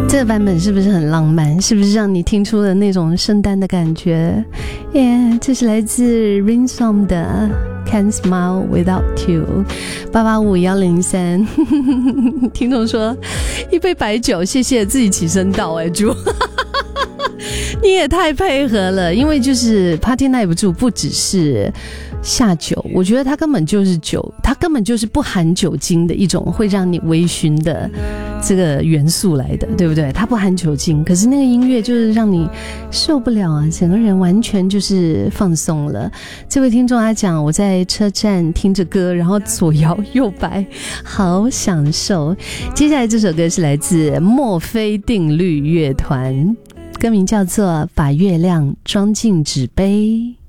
这个版本是不是很浪漫？是不是让你听出了那种圣诞的感觉？这是来自 Rainstorm 的 Can't Smile Without You。 8851003听众说一杯白酒，谢谢，自己起身倒。猪你也太配合了，因为就是 Party 耐不住不只是下酒，我觉得它根本就是酒，它根本就是不含酒精的一种会让你微醺的这个元素来的，对不对？它不含酒精，可是那个音乐就是让你受不了啊，整个人完全就是放松了。这位听众他讲，我在车站听着歌，然后左摇右摆，好享受。接下来这首歌是来自墨菲定律乐团，歌名叫做《把月亮装进纸杯》。